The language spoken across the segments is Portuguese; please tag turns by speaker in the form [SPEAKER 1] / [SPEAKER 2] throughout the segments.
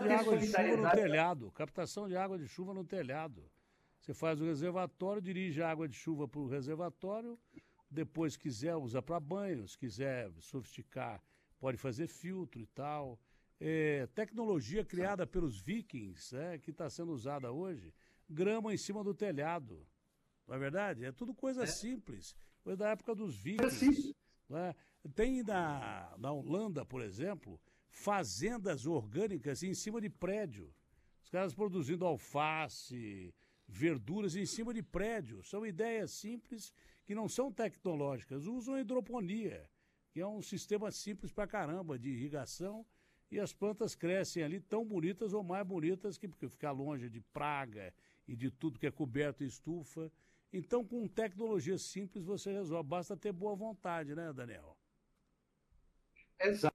[SPEAKER 1] de água de chuva no telhado, captação de água de chuva no telhado. Você faz o reservatório, dirige a água de chuva para o reservatório, depois quiser usar para banho, se quiser sofisticar, pode fazer filtro e tal. Tecnologia criada pelos vikings, que está sendo usada hoje, grama em cima do telhado. Não é verdade? É tudo coisa simples, coisa da época dos vikings. Né? Tem na Holanda, por exemplo, fazendas orgânicas em cima de prédio. Os caras produzindo alface, verduras em cima de prédio. São ideias simples que não são tecnológicas. Usam hidroponia, que é um sistema simples pra caramba de irrigação, e as plantas crescem ali tão bonitas ou mais bonitas porque ficar longe de praga e de tudo que é coberto e estufa. Então, com tecnologia simples, você resolve. Basta ter boa vontade, né, Daniel?
[SPEAKER 2] Exato.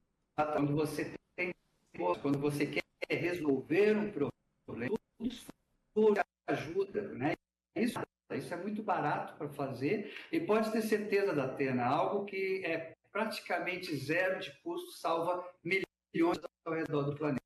[SPEAKER 2] Quando você quer resolver um problema, tudo isso ajuda, né? Isso é muito barato para fazer e pode ter certeza, Datena, algo que é praticamente zero de custo, salva milhões ao redor do planeta.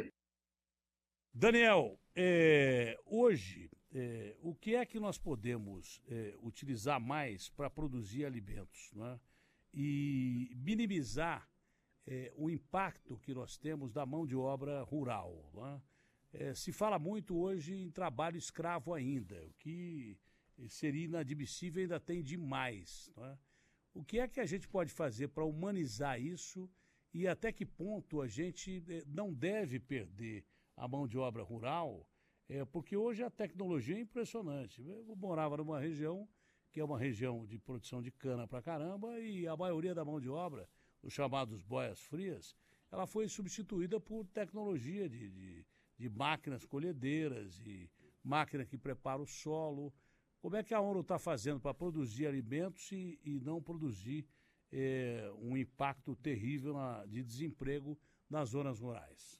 [SPEAKER 1] Daniel, hoje, o que é que nós podemos utilizar mais para produzir alimentos, né? E minimizar o impacto que nós temos da mão de obra rural, né? Se fala muito hoje em trabalho escravo ainda, o que seria inadmissível, ainda tem demais, né? O que é que a gente pode fazer para humanizar isso e até que ponto a gente não deve perder a mão de obra rural? Porque hoje a tecnologia é impressionante. Eu morava numa região que é uma região de produção de cana pra caramba, e a maioria da mão de obra, os chamados boias frias, ela foi substituída por tecnologia de máquinas colhedeiras e máquina que prepara o solo. Como é que a ONU está fazendo para produzir alimentos e não produzir um impacto terrível de desemprego nas zonas rurais?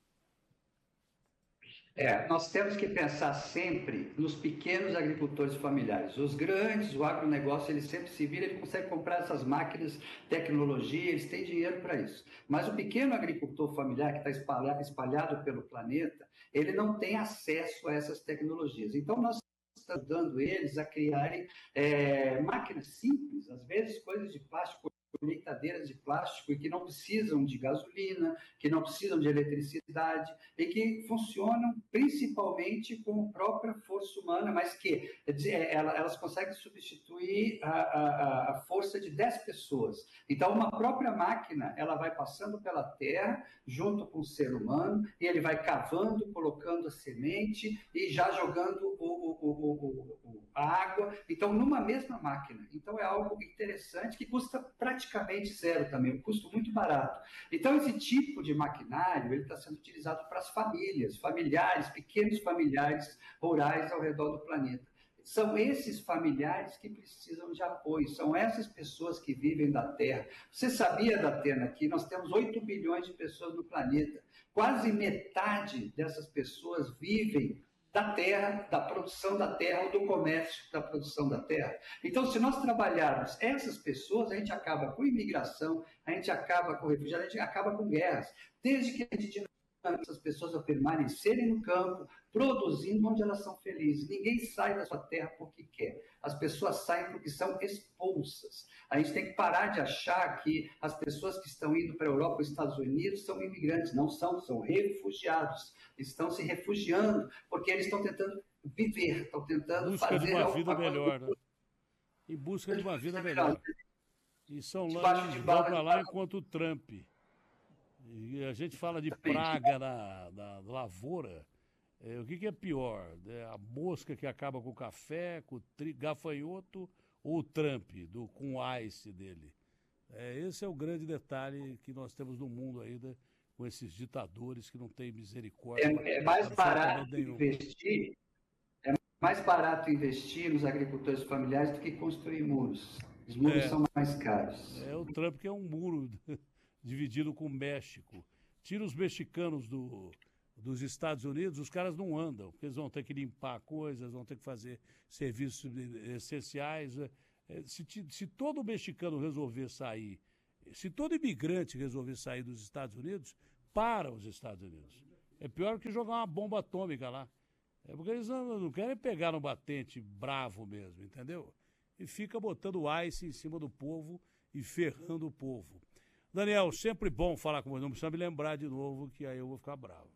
[SPEAKER 2] Nós temos que pensar sempre nos pequenos agricultores familiares. Os grandes, o agronegócio, ele sempre se vira, ele consegue comprar essas máquinas, tecnologia, eles têm dinheiro para isso. Mas o pequeno agricultor familiar que está espalhado pelo planeta, ele não tem acesso a essas tecnologias. Então, nós estamos ajudando eles a criarem máquinas simples, às vezes coisas de plástico, colheitadeiras de plástico, e que não precisam de gasolina, que não precisam de eletricidade e que funcionam principalmente com a própria força humana, mas que elas conseguem substituir a força de 10 pessoas. Então, uma própria máquina, ela vai passando pela terra junto com o ser humano, e ele vai cavando, colocando a semente e já jogando a água. Então, numa mesma máquina. Então, é algo interessante que custa praticamente zero também, um custo muito barato. Então, esse tipo de maquinário, ele está sendo utilizado para as famílias, familiares, pequenos familiares rurais ao redor do planeta. São esses familiares que precisam de apoio, são essas pessoas que vivem da terra. Você sabia, Datena, que nós temos 8 bilhões de pessoas no planeta, quase metade dessas pessoas vivem da terra, da produção da terra ou do comércio da produção da terra. Então, se nós trabalharmos essas pessoas, a gente acaba com imigração, a gente acaba com refugiados, a gente acaba com guerras, desde que a gente essas pessoas a permanecerem no campo, produzindo onde elas são felizes. Ninguém sai da sua terra porque quer. As pessoas saem porque são expulsas. A gente tem que parar de achar que as pessoas que estão indo para a Europa, os Estados Unidos, são imigrantes. Não são, são refugiados. Estão se refugiando porque eles estão tentando viver, estão tentando fazer...
[SPEAKER 1] Busca de uma vida melhor, né? Em busca de uma vida melhor. E são lá, eles vão para lá enquanto o Trump... E a gente fala de praga na lavoura. O que é pior? A mosca que acaba com o café, com o gafanhoto, ou o Trump, com o ice dele? Esse é o grande detalhe que nós temos no mundo ainda, com esses ditadores que não têm misericórdia.
[SPEAKER 2] É mais barato investir nos agricultores familiares do que construir muros. Os muros são mais caros.
[SPEAKER 1] O Trump que é um muro dividido com o México. Tira os mexicanos dos Estados Unidos, os caras não andam, porque eles vão ter que limpar coisas, vão ter que fazer serviços essenciais. Se todo mexicano resolver sair, se todo imigrante resolver sair dos Estados Unidos, para os Estados Unidos. É pior que jogar uma bomba atômica lá. É porque eles não querem pegar no batente bravo mesmo, entendeu? E fica botando ice em cima do povo e ferrando o povo. Daniel, sempre bom falar com você. Não precisa me lembrar de novo, que aí eu vou ficar bravo.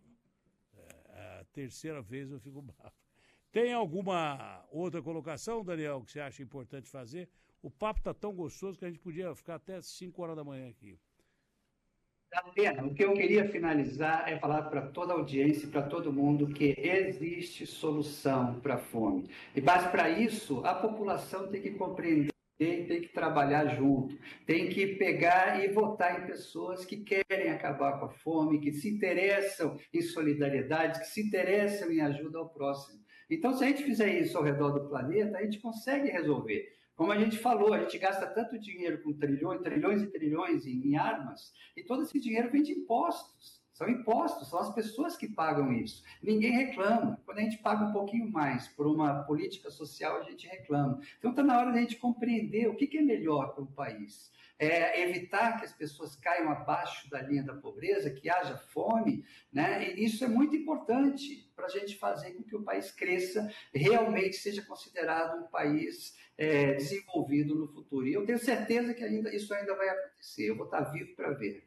[SPEAKER 1] É a terceira vez eu fico bravo. Tem alguma outra colocação, Daniel, que você acha importante fazer? O papo está tão gostoso que a gente podia ficar até 5 horas da manhã aqui.
[SPEAKER 2] Dá pena. O que eu queria finalizar é falar para toda a audiência, para todo mundo, que existe solução para a fome. Mas para isso, a população tem que compreender, tem que trabalhar junto, tem que pegar e votar em pessoas que querem acabar com a fome, que se interessam em solidariedade, que se interessam em ajuda ao próximo. Então, se a gente fizer isso ao redor do planeta, a gente consegue resolver. Como a gente falou, a gente gasta tanto dinheiro com trilhões e trilhões em armas, e todo esse dinheiro vem de impostos. São impostos, são as pessoas que pagam isso. Ninguém reclama. Quando a gente paga um pouquinho mais por uma política social, a gente reclama. Então está na hora de a gente compreender o que é melhor para o país. É evitar que as pessoas caiam abaixo da linha da pobreza, que haja fome, né? E isso é muito importante para a gente fazer com que o país cresça, realmente seja considerado um país desenvolvido no futuro. E eu tenho certeza que isso ainda vai acontecer. Eu vou estar vivo para ver.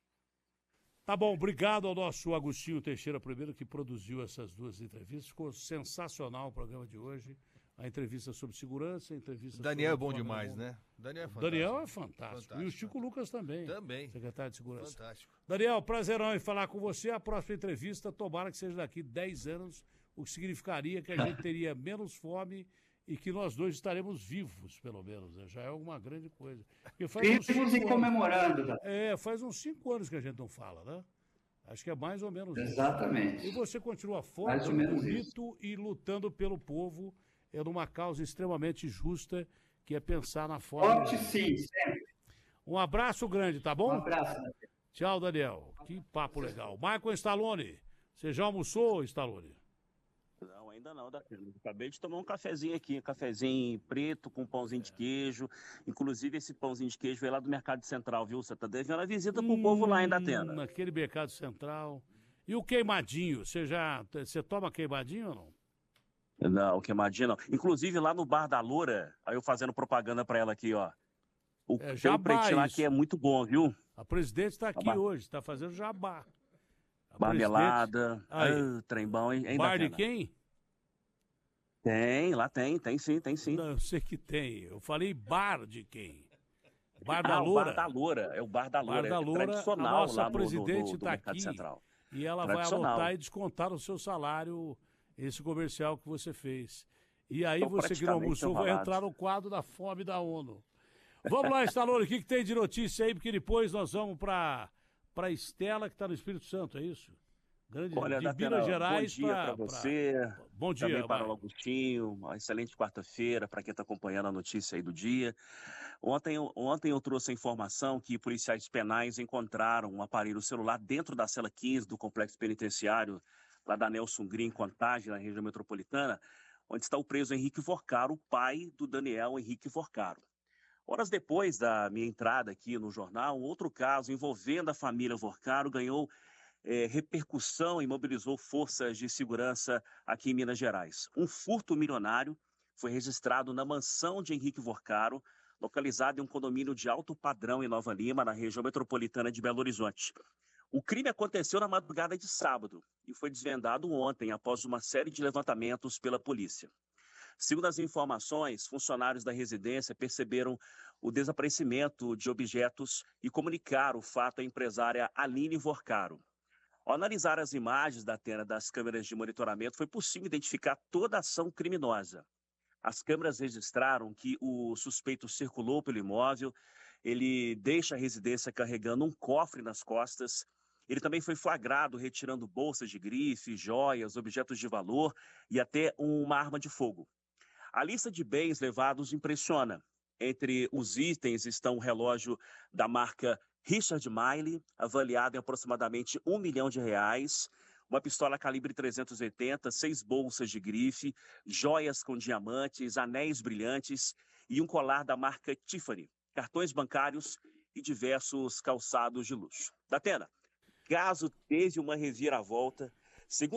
[SPEAKER 1] Tá bom, obrigado ao nosso Agostinho Teixeira primeiro, que produziu essas duas entrevistas. Ficou sensacional o programa de hoje. A entrevista sobre segurança, a entrevista
[SPEAKER 3] Daniel
[SPEAKER 1] sobre
[SPEAKER 3] é bom demais, né?
[SPEAKER 1] Daniel é fantástico. E o Chico Lucas também.
[SPEAKER 3] Também.
[SPEAKER 1] Secretário de Segurança.
[SPEAKER 3] Fantástico.
[SPEAKER 1] Daniel, prazerão em falar com você. A próxima entrevista, tomara que seja daqui 10 anos, o que significaria que a gente teria menos fome e que nós dois estaremos vivos, pelo menos. Né? Já é uma grande coisa.
[SPEAKER 2] Vivos e comemorando.
[SPEAKER 1] Faz uns 5 anos que a gente não fala, né? Acho que é mais ou menos
[SPEAKER 2] Exatamente.
[SPEAKER 1] isso. E você continua forte, bonito e lutando pelo povo numa causa extremamente justa, que é pensar na fome.
[SPEAKER 2] Forte sim, sempre.
[SPEAKER 1] Um abraço grande, tá bom?
[SPEAKER 2] Um abraço, Daniel.
[SPEAKER 1] Tchau, Daniel. Que papo legal. Michael Stallone, você já almoçou, Stallone?
[SPEAKER 4] Não, ainda não, acabei de tomar um cafezinho aqui, um cafezinho preto com pãozinho de queijo. Inclusive, esse pãozinho de queijo veio lá do Mercado Central, viu? Você tá devendo a visita pro povo lá, hein, Datena?
[SPEAKER 1] Naquele Mercado Central. E o queimadinho, você toma queimadinho ou não?
[SPEAKER 4] Não, queimadinho não. Inclusive, lá no Bar da Loura, aí eu fazendo propaganda pra ela aqui, ó. O pretinho lá que é muito bom, viu?
[SPEAKER 1] A presidente está aqui hoje, está fazendo jabá.
[SPEAKER 4] Marmelada, trem bom, hein?
[SPEAKER 1] Bar de quem?
[SPEAKER 4] Tem, lá tem sim.
[SPEAKER 1] Não, eu sei que tem. Eu falei bar de quem? Bar da Loura.
[SPEAKER 4] O Bar da Loura, é o Bar da Loura.
[SPEAKER 1] Bar da Loura,
[SPEAKER 4] tradicional
[SPEAKER 1] a nossa
[SPEAKER 4] lá
[SPEAKER 1] presidente
[SPEAKER 4] do Mercado
[SPEAKER 1] aqui,
[SPEAKER 4] Central.
[SPEAKER 1] E ela vai anotar e descontar o seu salário, esse comercial que você fez. E aí você que não almoçou vai entrar no quadro da fome da ONU. Vamos lá, Stallone, o que tem de notícia aí? Porque depois nós vamos para Estela, que está no Espírito Santo, é isso?
[SPEAKER 4] Olha,
[SPEAKER 1] de Minas Gerais.
[SPEAKER 4] Bom dia para você.
[SPEAKER 1] Bom dia.
[SPEAKER 4] Também para o Agostinho. Uma excelente quarta-feira para quem está acompanhando a notícia aí do dia. Ontem eu trouxe a informação que policiais penais encontraram um aparelho celular dentro da cela 15 do complexo penitenciário lá da Nelson Green, Contagem, na região metropolitana, onde está o preso Henrique Forcaro, o pai do Daniel Henrique Forcaro. Horas depois da minha entrada aqui no jornal, um outro caso envolvendo a família Forcaro ganhou repercussão e mobilizou forças de segurança aqui em Minas Gerais. Um furto milionário foi registrado na mansão de Henrique Forcaro, localizada em um condomínio de alto padrão em Nova Lima, na região metropolitana de Belo Horizonte. O crime aconteceu na madrugada de sábado e foi desvendado ontem após uma série de levantamentos pela polícia. Segundo as informações, funcionários da residência perceberam o desaparecimento de objetos e comunicaram o fato à empresária Aline Forcaro. Ao analisar as imagens da tela das câmeras de monitoramento, foi possível identificar toda a ação criminosa. As câmeras registraram que o suspeito circulou pelo imóvel, ele deixa a residência carregando um cofre nas costas. Ele também foi flagrado retirando bolsas de grife, joias, objetos de valor e até uma arma de fogo. A lista de bens levados impressiona. Entre os itens estão um relógio da marca Richard Mille, avaliado em aproximadamente R$1 milhão, uma pistola calibre 380, 6 bolsas de grife, joias com diamantes, anéis brilhantes e um colar da marca Tiffany, cartões bancários e diversos calçados de luxo. Datena, caso teve uma reviravolta Segundo